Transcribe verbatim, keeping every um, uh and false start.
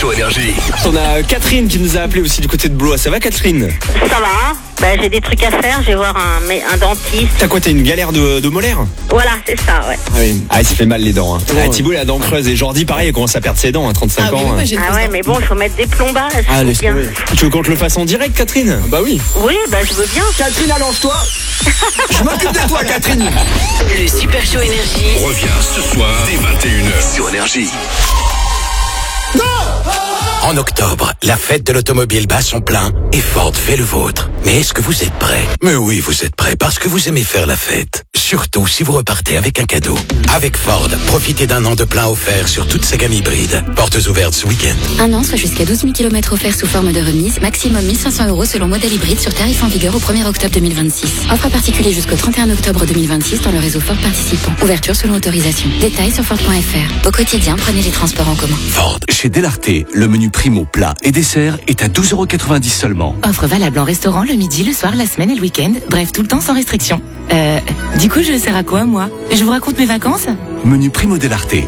sur Énergie. On a Catherine qui nous a appelé aussi du côté de Blois. Ça va, Catherine? Ça va, bah, j'ai des trucs à faire, je vais voir un, mais un dentiste. T'as quoi, t'as une galère de, de molaire? Voilà, c'est ça, ouais. Ah oui. Ah, il se fait mal les dents. Hein. Ouais. Ah, Thibaut, il a la dent creuse. Et Jordi, pareil, il commence à perdre ses dents à trente-cinq Ah oui, ans. moi, hein. j'ai une Ah fausse ouais, dent. mais bon, il faut mettre des plombages. Ah, faut laisse bien. tomber. Tu veux qu'on te le fasse en direct, Catherine? Bah oui. Oui, bah je veux bien. Catherine, allonge-toi. Je m'occupe de toi, Catherine. Le Super Show Énergie. Reviens ce soir dès vingt et une heures sur Énergie. En octobre, la fête de l'automobile bat son plein et Ford fait le vôtre. Mais est-ce que vous êtes prêts? Mais oui, vous êtes prêts parce que vous aimez faire la fête. Surtout si vous repartez avec un cadeau. Avec Ford, profitez d'un an de plein offert sur toute sa gamme hybride. Portes ouvertes ce week-end. Un an, soit jusqu'à douze mille kilomètres offerts sous forme de remise, maximum mille cinq cents euros selon modèle hybride sur tarif en vigueur au premier octobre deux mille vingt-six. Offre à particulier jusqu'au trente et un octobre deux mille vingt-six dans le réseau Ford participant. Ouverture selon autorisation. Détails sur Ford point F R. Au quotidien, prenez les transports en commun. Ford. Chez Delarté, le menu primo, plat et dessert est à douze euros quatre-vingt-dix seulement. Offre valable en restaurant le midi, le soir, la semaine et le week-end. Bref, tout le temps sans restriction. Euh, du coup, je sers à quoi, moi? Je vous raconte mes vacances? Menu primo Delarté.